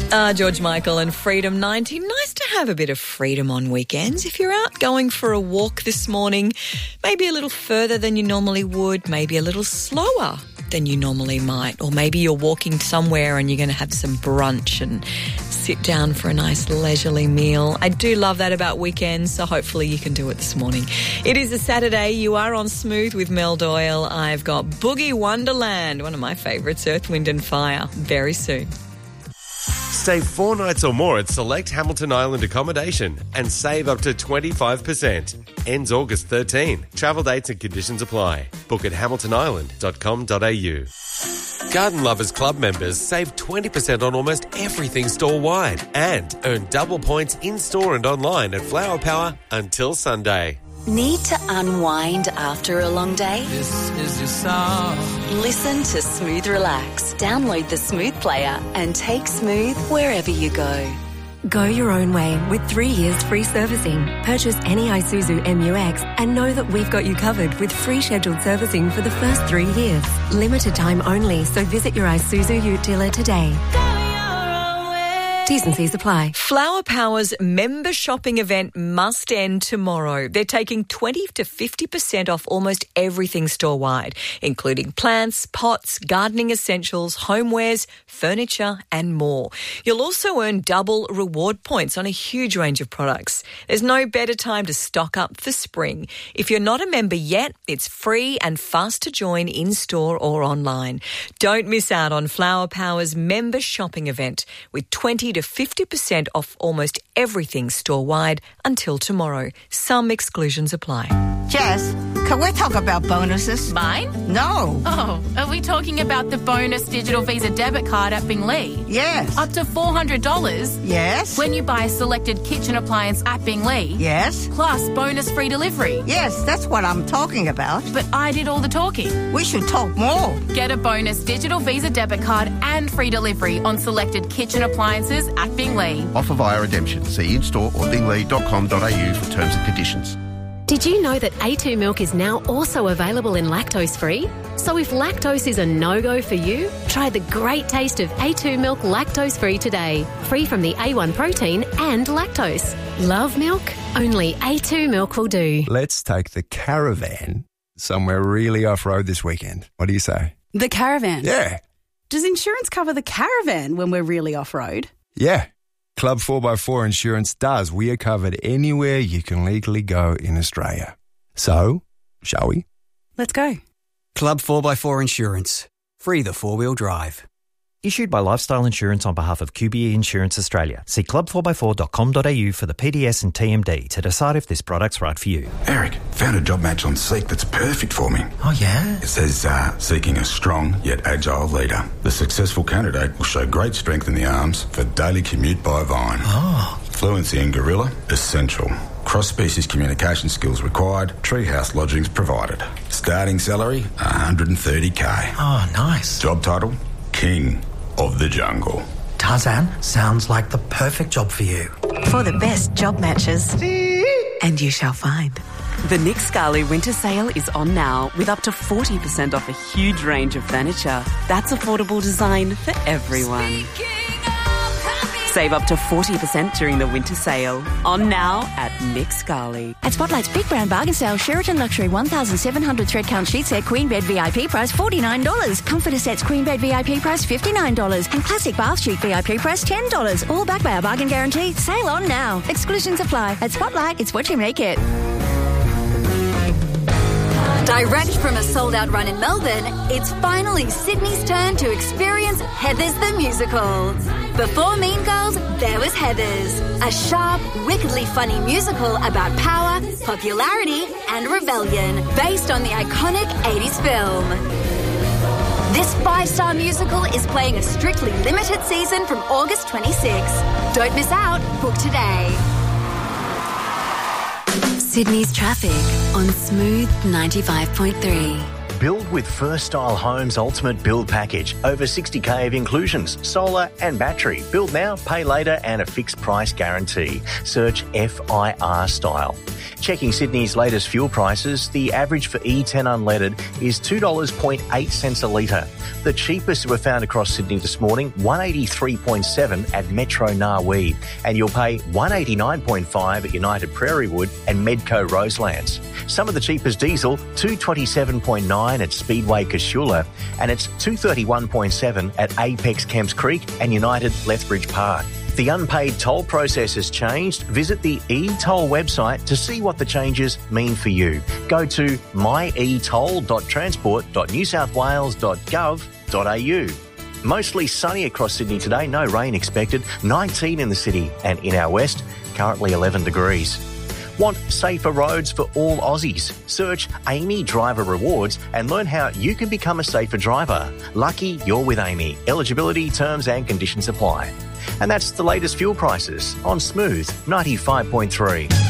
George Michael and Freedom 90. Nice to have a bit of freedom on weekends. If you're out going for a walk this morning, maybe a little further than you normally would, maybe a little slower than you normally might, or maybe you're walking somewhere and you're going to have some brunch and sit down for a nice leisurely meal. I do love that about weekends, so hopefully you can do it this morning. It is a Saturday. You are on Smooth with Mel Doyle. I've got Boogie Wonderland, one of my favourites, Earth, Wind and Fire, very soon. Stay 4 nights or more at select Hamilton Island accommodation and save up to 25%. Ends August 13. Travel dates and conditions apply. Book at hamiltonisland.com.au. Garden Lovers Club members save 20% on almost everything store-wide and earn double points in-store and online at Flower Power until Sunday. Need to unwind after a long day? This is your song. Listen to Smooth Relax. Download the Smooth player and take Smooth wherever you go. Go your own way with 3 years free servicing. Purchase any Isuzu MU-X and know that we've got you covered with free scheduled servicing for the first 3 years. Limited time only, so visit your Isuzu Ute dealer today. T's and C's apply. Flower Power's member shopping event must end tomorrow. They're taking 20 to 50% off almost everything store-wide, including plants, pots, gardening essentials, homewares, furniture and more. You'll also earn double reward points on a huge range of products. There's no better time to stock up for spring. If you're not a member yet, it's free and fast to join in-store or online. Don't miss out on Flower Power's member shopping event with 20 to 50% off almost everything store-wide until tomorrow. Some exclusions apply. Jess, can we talk about bonuses? Mine? No. Oh, are we talking about the bonus digital Visa debit card at Binglee? Yes. Up to $400? Yes. When you buy a selected kitchen appliance at Binglee? Yes. Plus bonus free delivery? Yes, that's what I'm talking about. But I did all the talking. We should talk more. Get a bonus digital Visa debit card and free delivery on selected kitchen appliances at Binglee. Offer via redemption. See in-store or binglee.com.au for terms and conditions. Did you know that A2 milk is now also available in lactose-free? So if lactose is a no-go for you, try the great taste of A2 milk lactose-free today. Free from the A1 protein and lactose. Love milk? Only A2 milk will do. Let's take the caravan somewhere really off-road this weekend. What do you say? The caravan? Yeah. Does insurance cover the caravan when we're really off-road? Yeah. Club 4x4 Insurance does. We are covered anywhere you can legally go in Australia. So, shall we? Let's go. Club 4x4 Insurance. Free the four-wheel drive. Issued by Lifestyle Insurance on behalf of QBE Insurance Australia. See club4x4.com.au for the PDS and TMD to decide if this product's right for you. Eric, found a job match on Seek that's perfect for me. Oh, yeah? It says, seeking a strong yet agile leader. The successful candidate will show great strength in the arms for daily commute by Vine. Oh. Fluency in Gorilla, essential. Cross-species communication skills required. Treehouse lodgings provided. Starting salary, $130K. Oh, nice. Job title, King of the Jungle. Tarzan, sounds like the perfect job for you. For the best job matches, and you shall find. The Nick Scali Winter Sale is on now with up to 40% off a huge range of furniture. That's affordable design for everyone. Save up to 40% during the winter sale. On now at Nick Scali. At Spotlight's Big Brand Bargain Sale, Sheraton Luxury 1,700 thread count sheet set queen bed VIP price $49. Comforter sets queen bed VIP price $59. And classic bath sheet VIP price $10. All backed by our bargain guarantee. Sale on now. Exclusions apply. At Spotlight, it's what you make it. Direct from a sold-out run in Melbourne, it's finally Sydney's turn to experience Heathers the Musical. Before Mean Girls, there was Heathers, a sharp, wickedly funny musical about power, popularity and rebellion, based on the iconic 80s film. This 5-star musical is playing a strictly limited season from August 26. Don't miss out. Book today. Sydney's traffic on Smooth 95.3. Build with First Style Homes Ultimate Build Package. Over 60k of inclusions, solar and battery. Build now, pay later and a fixed price guarantee. Search FIR Style. Checking Sydney's latest fuel prices, the average for E10 unleaded is $2.08 a litre. The cheapest were found across Sydney this morning, $183.7 at Metro Narwee, and you'll pay $189.5 at United Prairie Wood and Medco Roselands. Some of the cheapest diesel, $227.9 at Speedway Casula, and it's $231.7 at Apex Kemps Creek and United Lethbridge Park. The unpaid toll process has changed. Visit the eToll website to see what the changes mean for you. Go to myetoll.transport.newsouthwales.gov.au. Mostly sunny across Sydney today, no rain expected, 19 in the city, and in our west, currently 11 degrees. Want safer roads for all Aussies? Search Amy Driver Rewards and learn how you can become a safer driver. Lucky you're with Amy. Eligibility, terms and conditions apply. And that's the latest fuel prices on Smooth 95.3.